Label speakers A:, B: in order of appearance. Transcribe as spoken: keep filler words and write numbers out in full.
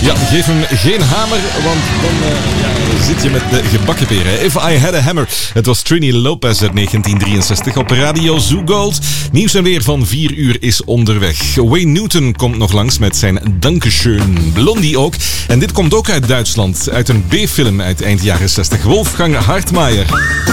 A: Ja, geef hem geen hamer, want dan uh, ja, zit je met de gebakken peren. If I Had a Hammer. Het was Trini Lopez uit negentien drieënzestig op Radio Zoo Gold. Nieuws en weer van vier uur is onderweg. Wayne Newton komt nog langs met zijn Dankeschön. Blondie ook. En dit komt ook uit Duitsland, uit een B-film uit eind jaren zestig. Wolfgang Hartmeier.